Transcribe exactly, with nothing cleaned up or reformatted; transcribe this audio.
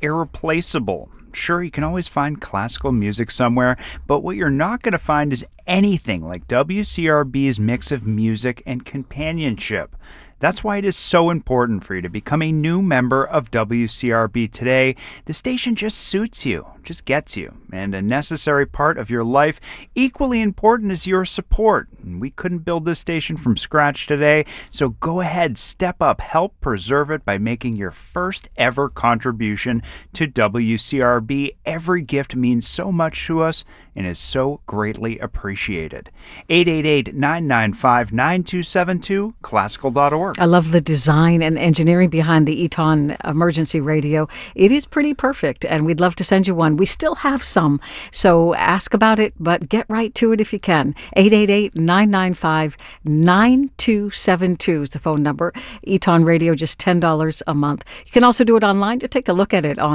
irreplaceable. Sure, you can always find classical music somewhere, but what you're not going to find is anything like W C R B's mix of music and companionship. That's why it is so important for you to become a new member of W C R B today. The station just suits you, just gets you, and a necessary part of your life. Equally important is your support. We couldn't build this station from scratch today, so go ahead, step up, help preserve it by making your first ever contribution to W C R B. Every gift means so much to us and is so greatly appreciated. eight eight eight, nine nine five, nine two seven two, classical dot org. I love the design and engineering behind the Eton emergency radio. It is pretty perfect, and we'd love to send you one. We still have some, so ask about it, but get right to it if you can. eight eight eight, nine nine five, nine two seven two is the phone number. Eton Radio, just ten dollars a month. You can also do it online. Just take a look at it on